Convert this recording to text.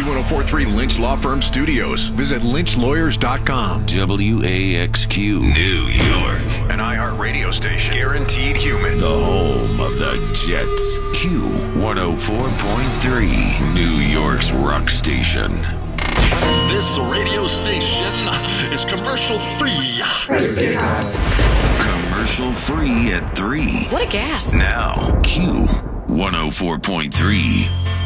Q1043 Lynch Law Firm Studios. Visit lynchlawyers.com. WAXQ New York. An iHeartRadio station. Guaranteed human. The home of the Jets. Q104.3. New York's rock station. This radio station is commercial free. Commercial free at 3. What a gas. Now, Q104.3.